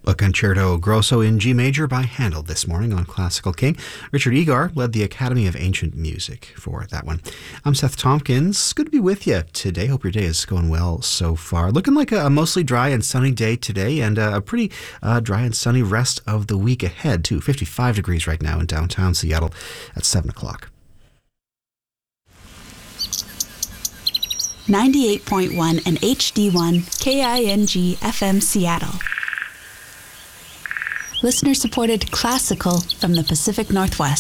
A concerto grosso in G major by Handel this morning on Classical King. Richard Egar led the Academy of Ancient Music for that one. I'm Seth Tompkins. Good to be with you today. Hope your day is going well so far. Looking like a mostly dry and sunny day today, and a pretty dry and sunny rest of the week ahead, too. 55 degrees right now in downtown Seattle at 7 o'clock. 98.1 and HD1 KING FM Seattle. Listener-supported classical from the Pacific Northwest.